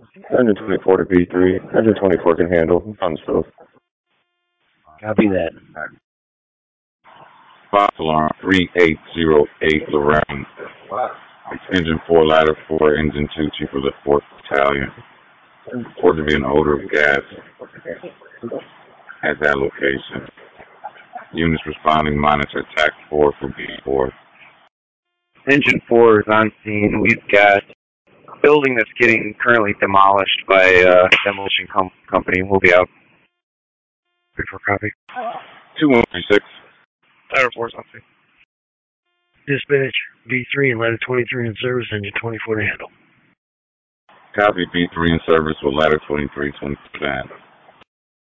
Engine 24 to B3. Engine 24 can handle. On the stove. Copy that. Fox alarm 3808 Lorraine. Engine 4, ladder 4, engine 2, chief of the 4th Battalion. Report to be an odor of gas at that location. Units responding, monitor TAC 4 for B4. Engine 4 is on scene. We've got a building that's getting currently demolished by a demolition company. We'll be out. Wait for copy. 2136. Ladder 4 is on scene. Dispatch, B3 and ladder 23 in service, engine 24 to handle. Copy, B3 in service with ladder 23, 20%.